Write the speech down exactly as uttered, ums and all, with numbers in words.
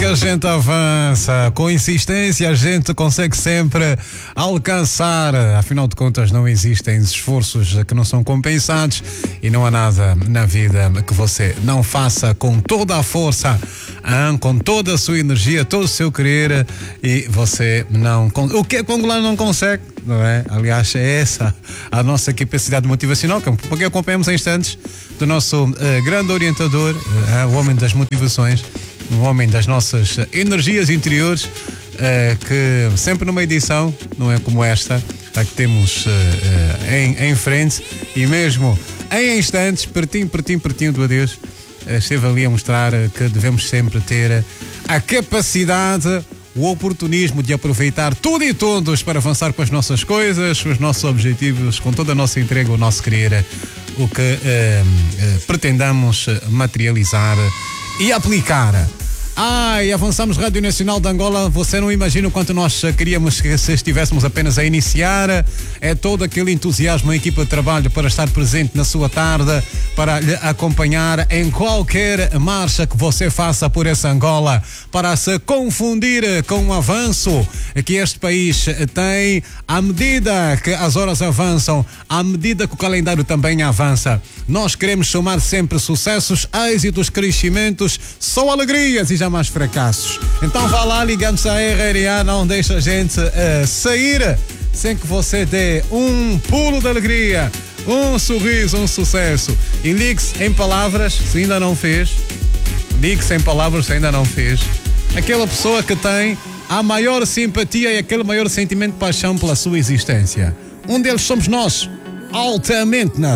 a gente avança, com insistência a gente consegue sempre alcançar. Afinal de contas, não existem esforços que não são compensados e não há nada na vida que você não faça com toda a força, com toda a sua energia, todo o seu querer, e você não... O que o angolano não consegue, não é? Aliás, é essa a nossa capacidade motivacional, porque acompanhamos em instantes do nosso uh, grande orientador, uh, o homem das motivações, um homem das nossas energias interiores, uh, que sempre numa edição, não é como esta, a que temos uh, uh, em, em frente, e mesmo em instantes, pertinho, pertinho, pertinho do adeus, uh, esteve ali a mostrar uh, que devemos sempre ter a capacidade, o oportunismo de aproveitar tudo e todos para avançar com as nossas coisas, os nossos objetivos, com toda a nossa entrega, o nosso querer, o que uh, uh, pretendamos materializar e aplicar. Ah, e avançamos Rádio Nacional de Angola. Você não imagina o quanto nós queríamos que se estivéssemos apenas a iniciar. É todo aquele entusiasmo, a equipa de trabalho para estar presente na sua tarde, para lhe acompanhar em qualquer marcha que você faça por essa Angola, para se confundir com o avanço que este país tem, à medida que as horas avançam, à medida que o calendário também avança. Nós queremos somar sempre sucessos, êxitos, crescimentos, só alegrias e já mais fracassos. Então vá lá, ligamos a R R A, não deixa a gente uh, sair sem que você dê um pulo de alegria, um sorriso, um sucesso. E ligue-se em palavras, se ainda não fez, ligue-se em palavras se ainda não fez, aquela pessoa que tem a maior simpatia e aquele maior sentimento de paixão pela sua existência. Um deles somos nós, altamente natural.